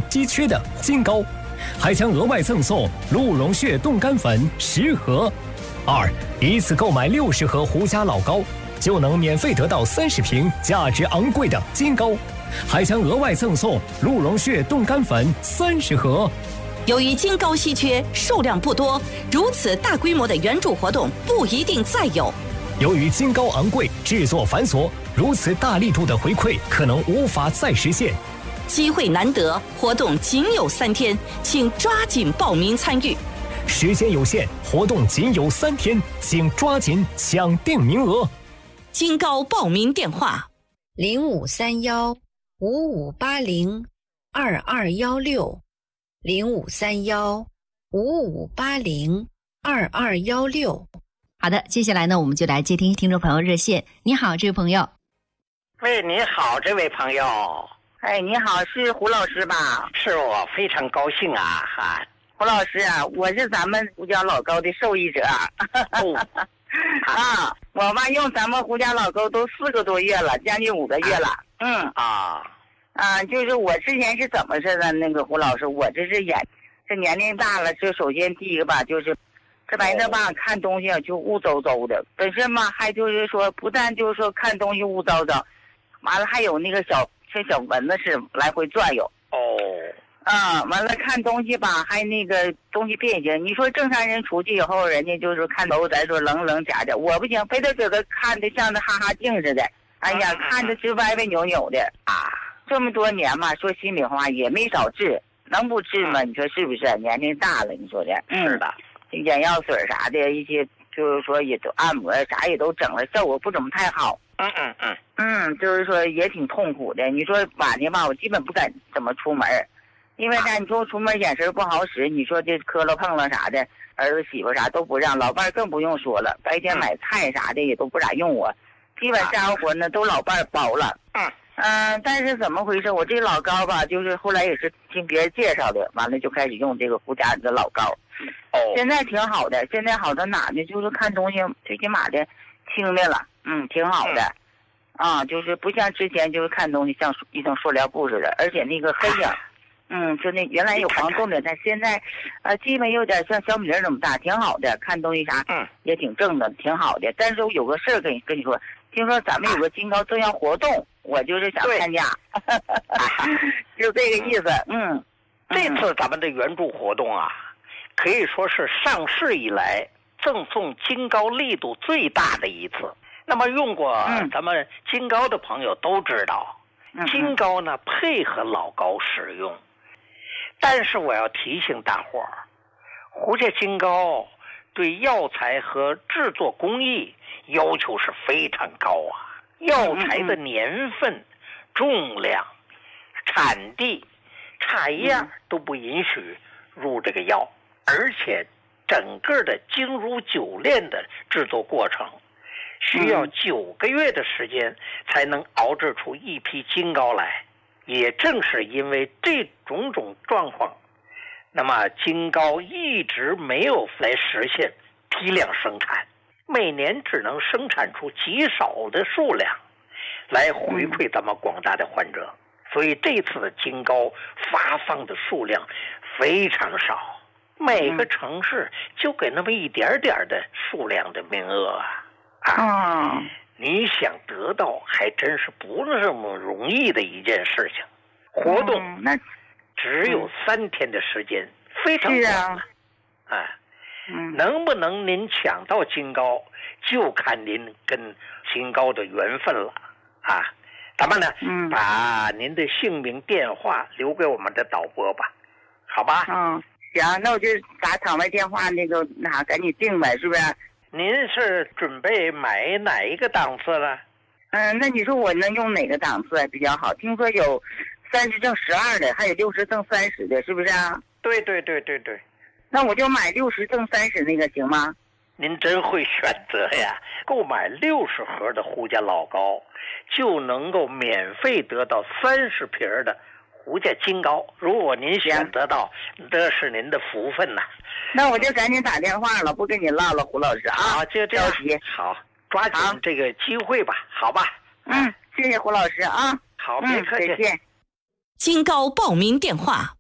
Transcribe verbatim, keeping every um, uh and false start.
稀缺的金膏，还将额外赠送鹿茸血冻干粉十盒。二，一次购买六十盒胡家老膏，就能免费得到三十瓶价值昂贵的金膏，还将额外赠送鹿茸血冻干粉三十盒。 由于金膏稀缺，数量不多，如此大规模的援助活动不一定再有。 由于金膏昂贵，制作繁琐，如此大力度的回馈可能无法再实现。 机会难得，活动仅有三天，请抓紧报名参与。 时间有限，活动仅有三天，请抓紧抢定名额。 金膏报名电话： 零五三幺五五八零二二幺六，零五三幺五五八零二二幺六。 好的，接下来呢，我们就来接听听众朋友热线。你好，这位朋友。 喂，你好，这位朋友。 哎，你好，是胡老师吧？ 是我，非常高兴啊！哈， 胡老师啊，我是咱们胡家老膏的受益者。 哦、 啊，我妈用咱们胡家老膏都四个多月了，将近五个月了。嗯啊啊，就是我之前是怎么似的？那个胡老师，我这是眼，这年龄大了，这首先第一个吧，就是这玩意儿吧，看东西啊就雾糟糟的。本身嘛，还就是说，不但就是说看东西雾糟糟，完了还有那个小。像小蚊子似的来回转悠哦， 啊，完了看东西吧，还那个东西变形。你说正常人出去以后，人家就是看楼，咱说棱棱假假，我不行，非得给他看的像那哈哈镜似的。哎呀，看着直歪歪扭扭的啊！这么多年嘛，说心里话也没少治，能不治吗？你说是不是？年龄大了，你说的， 是的， 眼药水啥的一些，就是说也都按摩啥也都整了，效果不怎么太好。 嗯嗯嗯嗯，就是说也挺痛苦的。你说晚上吧，我基本不敢怎么出门，因为呢，你说我出门眼神不好使，你说这磕了碰了啥的，儿子媳妇啥都不让，老伴更不用说了，白天买菜啥的也都不咋用我，基本家伙活呢都老伴包了。 嗯嗯，但是怎么回事？我这老膏吧，就是后来也是听别人介绍的，完了就开始用这个胡家的老膏。 哦， 现在挺好的，现在好到哪呢？就是看东西最起码的轻的了。嗯，挺好的，嗯、啊，就是不像之前就是看东西像一层塑料布似的，而且那个黑影，嗯，就那原来有黄豆的，但现在，呃，基本有点像小米粒那么大，挺好的，看东西啥， 嗯， 也挺正的，挺好的。但是我有个事儿跟你跟你说，听说咱们有个金膏正要活动，我就是想参加，就这个意思，嗯。 这次咱们的援助活动啊，可以说是上市以来赠送金膏力度最大的一次。那么用过咱们金膏的朋友都知道， 嗯、 金膏呢配合老膏使用。但是我要提醒大伙儿，胡家金膏对药材和制作工艺要求是非常高啊，药材的年份、重量、产地差一样都不允许入这个药，而且整个的精如酒炼的制作过程需要九个月的时间才能熬制出一批金膏来。也正是因为这种种状况，那么金膏一直没有来实现批量生产，每年只能生产出极少的数量来回馈咱们广大的患者。所以这次的金膏发放的数量非常少，每个城市就给那么一点点的数量的名额啊！啊， 嗯、 你想得到还真是不那么容易的一件事情。活动那只有三天的时间，嗯、非常短了。啊，啊嗯、 能不能您抢到金膏，就看您跟金膏的缘分了啊！咱们呢， 嗯， 把您的姓名、电话留给我们的导播吧，好吧？ 嗯，行，那我就打场外电话，那个那啥，赶紧定呗，是不是？ 您是准备买哪一个档次呢？ 嗯，那你说我能用哪个档次比较好？听说有三十赠十二的，还有六十赠三十的，是不是啊？ 对对对对对。 那我就买六十赠三十那个行吗？ 您真会选择呀！购买六十盒的胡家老膏，就能够免费得到三十瓶的胡家金膏。如果您选择到，这是您的福分呐。 那我就赶紧打电话了，不跟你唠了，胡老师啊。 好，就这样。好，抓紧这个机会吧，好吧？ 嗯，谢谢胡老师啊。 好，别客气。 再见。 金膏报名电话。